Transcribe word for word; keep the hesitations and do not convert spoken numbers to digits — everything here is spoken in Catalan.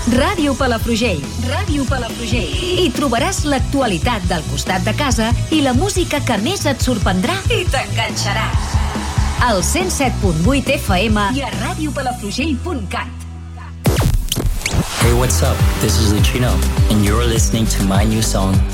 Ràdio Palafrugell. Ràdio Palafrugell. Hi trobaràs l'actualitat del costat de casa i la música que més et sorprendrà i t'enganxaràs. Al cent set punt vuit F M i a ràdio palafrugell punt cat. Hey, what's up? This is Luchino, and you're listening to my new song,